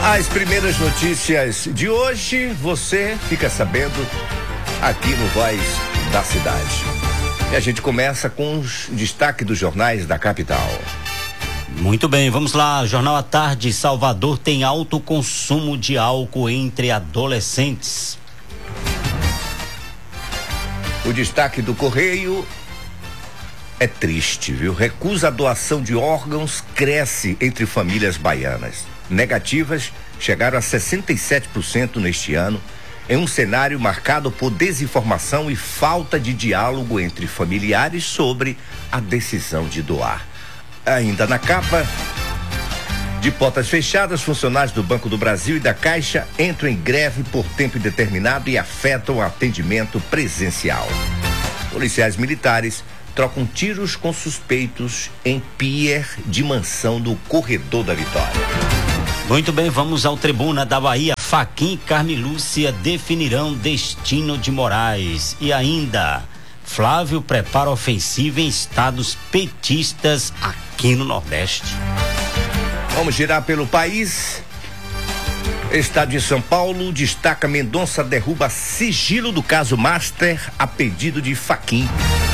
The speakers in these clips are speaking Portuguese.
As primeiras notícias de hoje você fica sabendo aqui no Voz da Cidade. E a gente começa com os destaques dos jornais da capital. Muito bem, vamos lá. Jornal à Tarde. Salvador tem alto consumo de álcool entre adolescentes. O destaque do Correio é triste, viu? Recusa a doação de órgãos cresce entre famílias baianas. Negativas chegaram a 67% neste ano, em um cenário marcado por desinformação e falta de diálogo entre familiares sobre a decisão de doar. Ainda na capa, de portas fechadas, funcionários do Banco do Brasil e da Caixa entram em greve por tempo indeterminado e afetam o atendimento presencial. Policiais militares trocam tiros com suspeitos em pier de mansão do Corredor da Vitória. Muito bem, vamos ao Tribuna da Bahia. Fachin e Carmelúcia definirão destino de Moraes. E ainda, Flávio prepara ofensiva em estados petistas aqui no Nordeste. Vamos girar pelo país. Estado de São Paulo destaca: Mendonça derruba sigilo do caso Master a pedido de Fachin.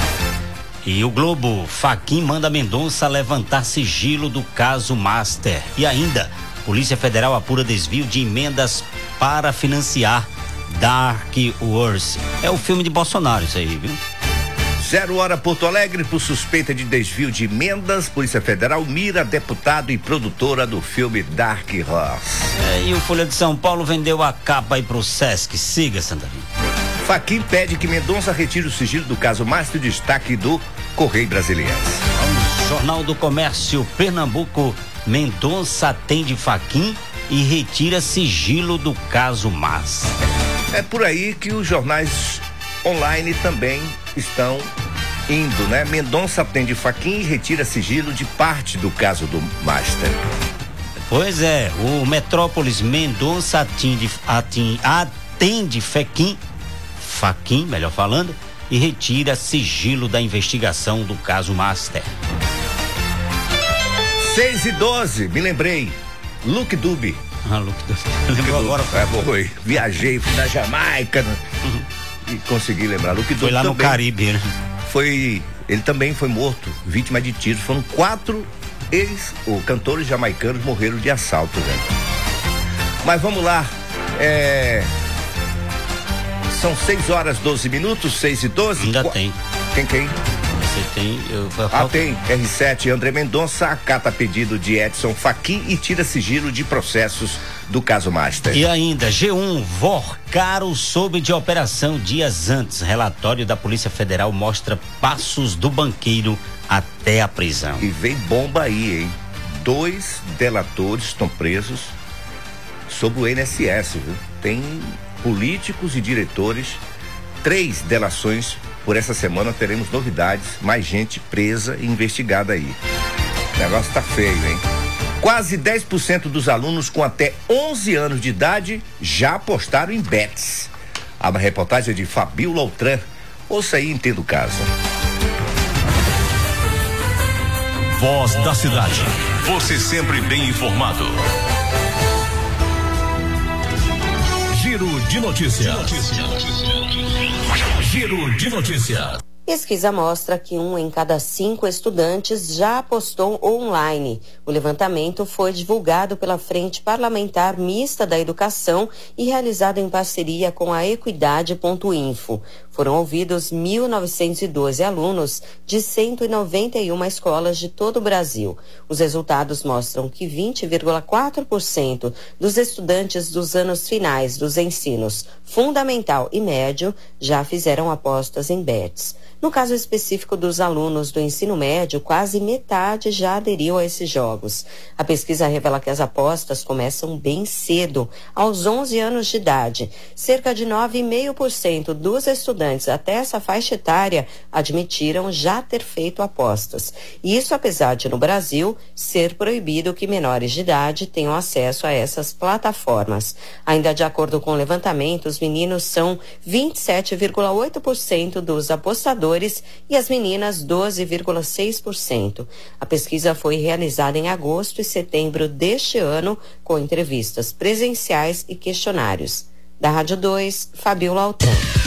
E o Globo, Fachin manda Mendonça levantar sigilo do caso Master. E ainda, Polícia Federal apura desvio de emendas para financiar Dark Wars. É o filme de Bolsonaro isso aí, viu? 0 hora Porto Alegre, por suspeita de desvio de emendas, Polícia Federal mira deputado e produtora do filme Dark Horse. E o Folha de São Paulo vendeu a capa aí pro Sesc. Siga, Santarém. Fachin pede que Mendonça retire o sigilo do caso Master, destaque do Correio Brasiliense. Jornal do Comércio, Pernambuco, Mendonça atende Fachin e retira sigilo do caso Master. É por aí que os jornais online também estão indo, né? Mendonça atende Fachin e retira sigilo de parte do caso do Master. Pois é, o Metrópolis, Mendonça atende Fachin, melhor falando, e retira sigilo da investigação do caso Master. 6:12, me lembrei. Luke Dube. Luke Dube. Lembrou agora? Foi. Viajei, fui na Jamaica e consegui lembrar. Luke Dube foi lá também, no Caribe, né? Ele também foi morto, vítima de tiros. Foram 4 cantores jamaicanos morreram de assalto, né? Mas vamos lá. São 6:12, 6:12. Ainda tem. Quem? Você tem. Tem. R7, André Mendonça acata pedido de Edson Fachin e tira sigilo de processos do caso Master. E ainda, G1, Vorcaro soube de operação dias antes. Relatório da Polícia Federal mostra passos do banqueiro até a prisão. E vem bomba aí, hein? 2 delatores estão presos sob o INSS, viu? Tem políticos e diretores, 3 delações. Por essa semana teremos novidades, mais gente presa e investigada aí. O negócio tá feio, hein? Quase 10% dos alunos com até 11 anos de idade já apostaram em bets. A reportagem é de Fabio Lautran. Ouça aí e entenda o caso. Voz da Cidade. Você sempre bem informado. Giro de notícias. Giro de notícias. Pesquisa mostra que 1 em cada 5 estudantes já apostou online. O levantamento foi divulgado pela Frente Parlamentar Mista da Educação e realizado em parceria com a Equidade.info. Foram ouvidos 1.912 alunos de 191 escolas de todo o Brasil. Os resultados mostram que 20,4% dos estudantes dos anos finais dos ensinos fundamental e médio já fizeram apostas em bets. No caso específico dos alunos do ensino médio, quase metade já aderiu a esses jogos. A pesquisa revela que as apostas começam bem cedo, aos 11 anos de idade. Cerca de 9,5% dos estudantes até essa faixa etária admitiram já ter feito apostas. Isso apesar de, no Brasil, ser proibido que menores de idade tenham acesso a essas plataformas. Ainda de acordo com o levantamento, os meninos são 27,8% dos apostadores professores e as meninas 12,6%. A pesquisa foi realizada em agosto e setembro deste ano, com entrevistas presenciais e questionários. Da Rádio 2, Fabiola Altran.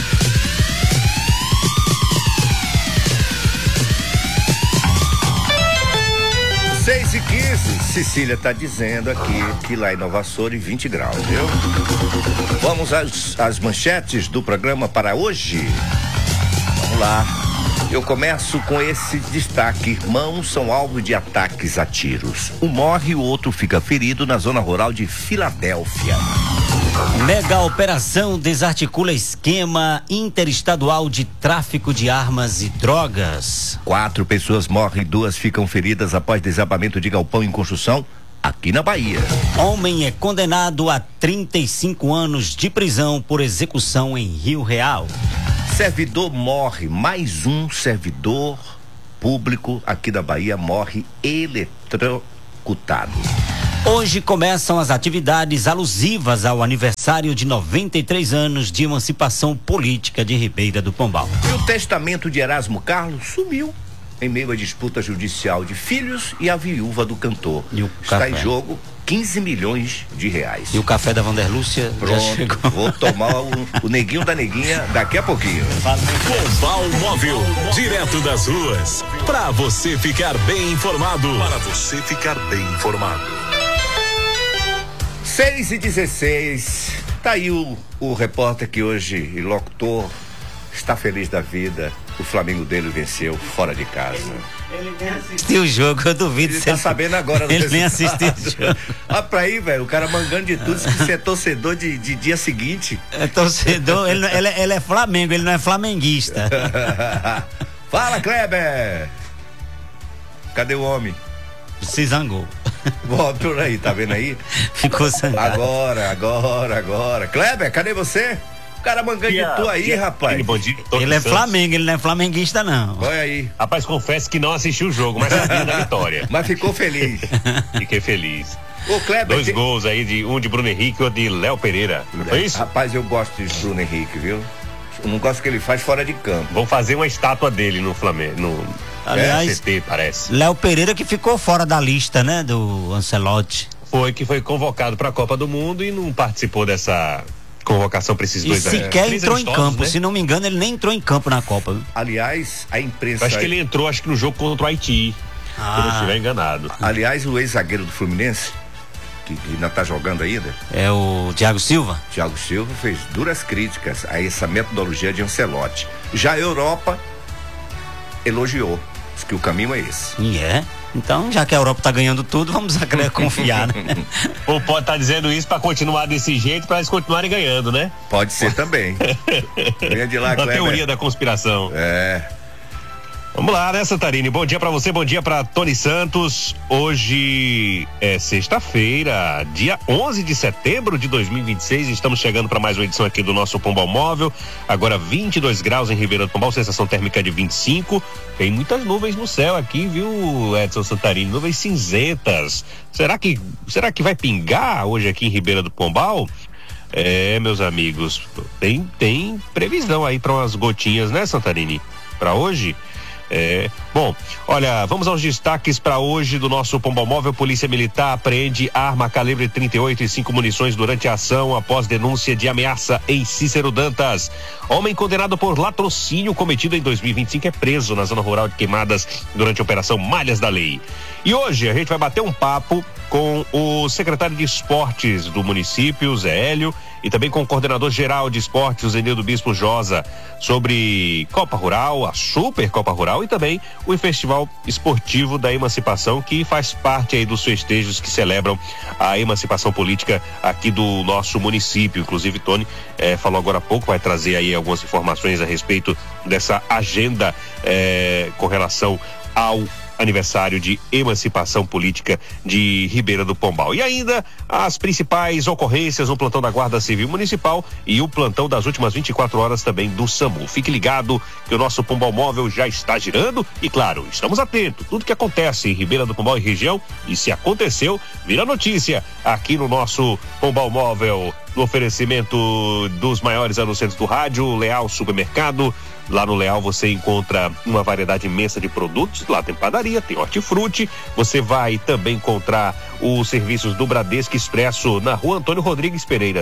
6h15, Cecília está dizendo aqui que lá em Nova Açores 20 graus, viu? Vamos às manchetes do programa para hoje. Vamos lá. Eu começo com esse destaque. Irmãos são alvo de ataques a tiros. Um morre e o outro fica ferido na zona rural de Filadélfia. Mega operação desarticula esquema interestadual de tráfico de armas e drogas. 4 pessoas morrem e 2 ficam feridas após desabamento de galpão em construção aqui na Bahia. Homem é condenado a 35 anos de prisão por execução em Rio Real. Servidor morre, mais um servidor público aqui da Bahia morre eletrocutado. Hoje começam as atividades alusivas ao aniversário de 93 anos de emancipação política de Ribeira do Pombal. E o testamento de Erasmo Carlos sumiu em meio à disputa judicial de filhos e a viúva do cantor. Está em jogo 15 milhões de reais. E o café da Vanderlúcia já chegou. Vou tomar o neguinho da neguinha daqui a pouquinho. Pombal Móvel, direto das ruas, para você ficar bem informado. 6h16, tá aí o repórter que hoje, e locutor, está feliz da vida. O Flamengo dele venceu fora de casa. Ele nem assistiu o jogo, eu duvido. Ele tá sabendo agora. Ele nem assistiu o jogo. Olha pra aí, velho, o cara mangando de tudo, se você é torcedor de dia seguinte. É torcedor, ele é Flamengo, ele não é flamenguista. Fala, Kleber! Cadê o homem? Se zangou. Volta por aí, tá vendo aí? Ficou zangado. Agora. Kleber, cadê você? O cara mangando de tu aí, rapaz. Ele é Flamengo, ele não é flamenguista, não. Olha aí. Rapaz, confesso que não assisti o jogo, mas sabia da vitória. Mas ficou feliz. Fiquei feliz. Ô, Kleber, 2 gols aí, um de Bruno Henrique e outro de Léo Pereira. Não foi isso? Rapaz, eu gosto de Bruno Henrique, viu? Eu não gosto que ele faz fora de campo. Vão fazer uma estátua dele no Flamengo, aliás, CT, parece. Léo Pereira que ficou fora da lista, né, do Ancelotti. Que foi convocado para a Copa do Mundo e não participou dessa convocação para esses 2 anos. E sequer entrou em campo, né? Se não me engano, ele nem entrou em campo na Copa. Aliás, a imprensa... Acho que ele entrou, no jogo contra o Haiti, se eu não estiver enganado. Aliás, o ex-zagueiro do Fluminense, que ainda tá jogando ainda, é o Thiago Silva. Thiago Silva fez duras críticas a essa metodologia de Ancelotti. Já a Europa elogiou, diz que o caminho é esse. E então, já que a Europa tá ganhando tudo, vamos confiar, né? Ou pode estar dizendo isso para continuar desse jeito, para eles continuarem ganhando, né? Pode ser também. Venha de lá, Kleber. A teoria da conspiração. Vamos lá, né, Santarini? Bom dia pra você, bom dia pra Tony Santos. Hoje é sexta-feira, dia 11 de setembro de 2026. Estamos chegando para mais uma edição aqui do nosso Pombal Móvel. Agora 22 graus em Ribeira do Pombal, sensação térmica de 25. Tem muitas nuvens no céu aqui, viu, Edson Santarini? Nuvens cinzentas. Será que vai pingar hoje aqui em Ribeira do Pombal? Meus amigos, tem previsão aí para umas gotinhas, né, Santarini? Para hoje? Bom, olha, vamos aos destaques para hoje do nosso Pombal Móvel. Polícia Militar apreende arma calibre 38 e 5 munições durante a ação após denúncia de ameaça em Cícero Dantas. Homem condenado por latrocínio cometido em 2025 é preso na zona rural de Queimadas durante a operação Malhas da Lei. E hoje a gente vai bater um papo com o secretário de Esportes do município, Zé Hélio, e também com o coordenador geral de esportes, o Zenildo Bispo Josa, sobre Copa Rural, a Super Copa Rural e também o Festival Esportivo da Emancipação, que faz parte aí dos festejos que celebram a emancipação política aqui do nosso município. Inclusive, Tony falou agora há pouco, vai trazer aí algumas informações a respeito dessa agenda com relação ao aniversário de emancipação política de Ribeira do Pombal. E ainda as principais ocorrências no plantão da Guarda Civil Municipal e o plantão das últimas 24 horas também do SAMU. Fique ligado que o nosso Pombal Móvel já está girando e, claro, estamos atentos. Tudo que acontece em Ribeira do Pombal e região, e se aconteceu, vira notícia aqui no nosso Pombal Móvel. No oferecimento dos maiores anunciantes do rádio, Leal Supermercado, Lá no Leal você encontra uma variedade imensa de produtos. Lá tem padaria, tem hortifruti. Você vai também encontrar os serviços do Bradesco Expresso na Rua Antônio Rodrigues Pereira,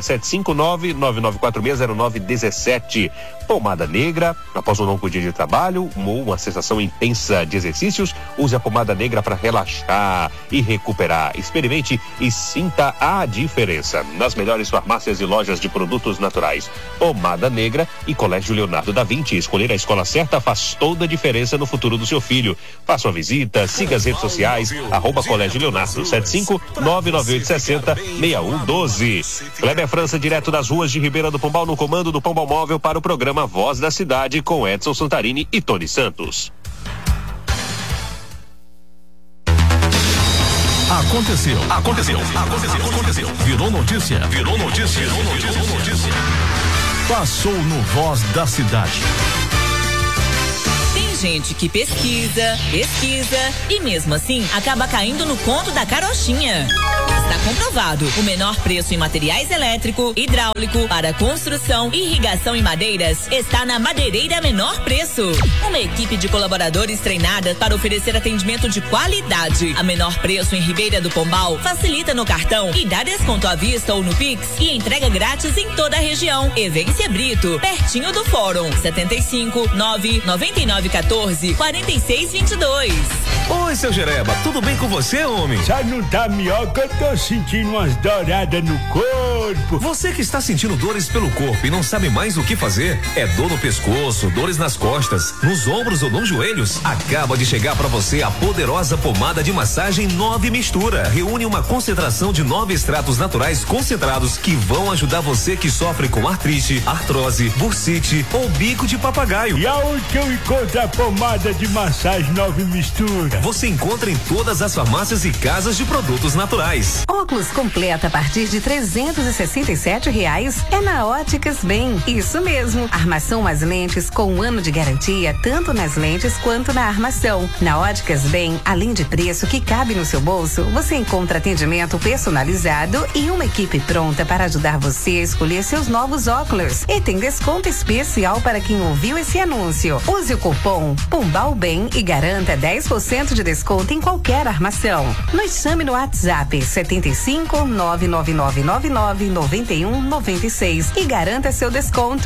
759-9946-0917. Pomada negra, após um longo dia de trabalho, uma sensação intensa de exercícios, use a pomada negra para relaxar e recuperar. Experimente e sinta a diferença. Nas melhores farmácias e lojas de produtos naturais. Pomada negra e Colégio Leonardo da Vinci. Escolher a escola certa faz toda a diferença no futuro do seu filho. Faça uma visita, siga as redes sociais, @Colégio Leonardo, 75998606112. Kleber França, direto das ruas de Ribeira do Pombal, no comando do Pombal Móvel para o programa Voz da Cidade, com Edson Santarini e Tony Santos. Aconteceu. Virou notícia. Passou no Voz da Cidade. Tem gente que pesquisa e mesmo assim acaba caindo no conto da carochinha. Está comprovado. O menor preço em materiais elétrico, hidráulico, para construção, irrigação e madeiras está na Madeireira Menor Preço. Uma equipe de colaboradores treinada para oferecer atendimento de qualidade. A Menor Preço em Ribeira do Pombal facilita no cartão e dá desconto à vista ou no Pix e entrega grátis em toda a região. Evência Brito, pertinho do Fórum, 75-99914-4622. Oi, seu Jereba, tudo bem com você, homem? Já não tá melhor que eu tô sentindo umas douradas no corpo. Você que está sentindo dores pelo corpo e não sabe mais o que fazer? É dor no pescoço, dores nas costas, nos ombros ou nos joelhos? Acaba de chegar para você a poderosa pomada de massagem 9 Mistura. Reúne uma concentração de 9 extratos naturais concentrados que vão ajudar você que sofre com artrite, artrose, bursite ou bico de papagaio. E aonde que eu encontro a pomada de massagem 9 Mistura? Você encontra em todas as farmácias e casas de produtos naturais. Óculos completo a partir de R$367 é na Óticas Bem. Isso mesmo. Armação mais lentes com 1 ano de garantia, tanto nas lentes quanto na armação. Na Óticas Bem, além de preço que cabe no seu bolso, você encontra atendimento personalizado e uma equipe pronta para ajudar você a escolher seus novos óculos. E tem desconto especial para quem ouviu esse anúncio. Use o cupom Pombal Bem e garanta 10% de desconto em qualquer armação. Nos chame no WhatsApp 75-99999-9196 e garanta seu desconto.